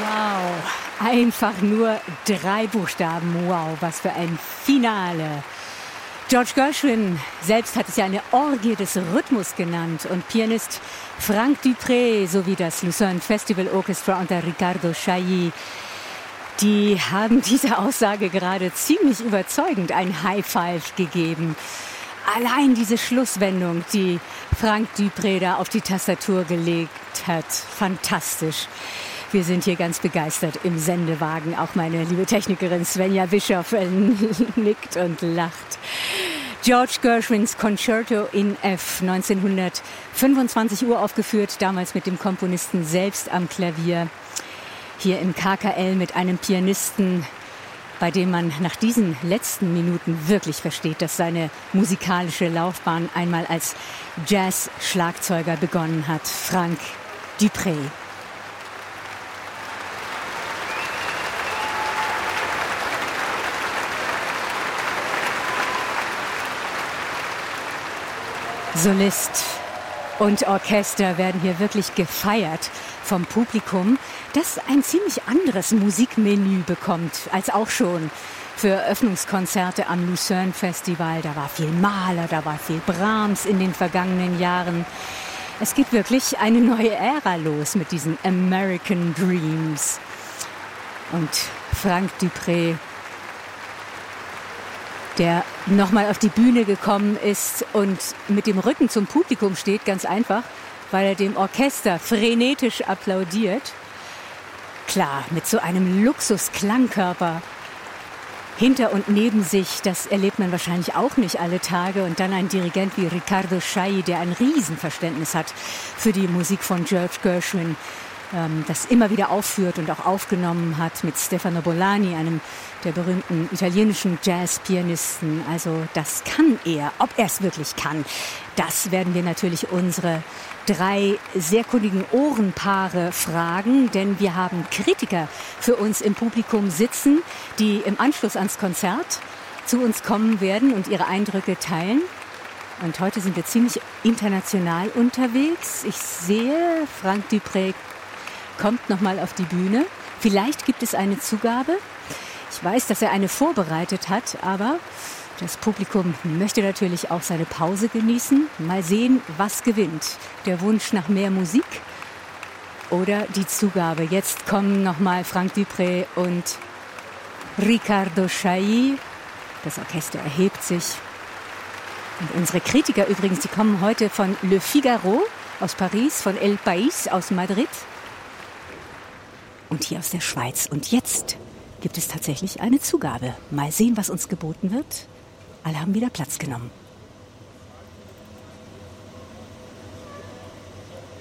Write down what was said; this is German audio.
Wow, einfach nur 3 Buchstaben. Wow, was für ein Finale. George Gershwin selbst hat es ja eine Orgie des Rhythmus genannt und Pianist Frank Dupré sowie das Lucerne Festival Orchestra unter Riccardo Chailly, die haben dieser Aussage gerade ziemlich überzeugend ein High Five gegeben. Allein diese Schlusswendung, die Frank Dupré da auf die Tastatur gelegt hat, fantastisch. Wir sind hier ganz begeistert im Sendewagen. Auch meine liebe Technikerin Svenja Bischoff nickt und lacht. George Gershwins Concerto in F, 1925 uraufgeführt, damals mit dem Komponisten selbst am Klavier. Hier im KKL mit einem Pianisten, bei dem man nach diesen letzten Minuten wirklich versteht, dass seine musikalische Laufbahn einmal als Jazz-Schlagzeuger begonnen hat. Frank Dupré. Solist und Orchester werden hier wirklich gefeiert vom Publikum, das ein ziemlich anderes Musikmenü bekommt als auch schon für Eröffnungskonzerte am Lucerne Festival. Da war viel Mahler, da war viel Brahms in den vergangenen Jahren. Es geht wirklich eine neue Ära los mit diesen American Dreams. Und Frank Dupré, der nochmal auf die Bühne gekommen ist und mit dem Rücken zum Publikum steht, ganz einfach, weil er dem Orchester frenetisch applaudiert. Klar, mit so einem Luxus-Klangkörper hinter und neben sich, das erlebt man wahrscheinlich auch nicht alle Tage. Und dann ein Dirigent wie Riccardo Chailly, der ein Riesenverständnis hat für die Musik von George Gershwin, das immer wieder aufführt und auch aufgenommen hat mit Stefano Bollani, einem der berühmten italienischen Jazzpianisten. Also das kann er. Ob er es wirklich kann, das werden wir natürlich unsere 3 sehr kundigen Ohrenpaare fragen, denn wir haben Kritiker für uns im Publikum sitzen, die im Anschluss ans Konzert zu uns kommen werden und ihre Eindrücke teilen. Und heute sind wir ziemlich international unterwegs. Ich sehe, Frank Dupré kommt nochmal auf die Bühne. Vielleicht gibt es eine Zugabe. Ich weiß, dass er eine vorbereitet hat, aber das Publikum möchte natürlich auch seine Pause genießen. Mal sehen, was gewinnt. Der Wunsch nach mehr Musik oder die Zugabe. Jetzt kommen nochmal Frank Dupré und Riccardo Chailly. Das Orchester erhebt sich. Und unsere Kritiker übrigens, die kommen heute von Le Figaro aus Paris, von El País aus Madrid und hier aus der Schweiz. Und jetzt gibt es tatsächlich eine Zugabe. Mal sehen, was uns geboten wird. Alle haben wieder Platz genommen.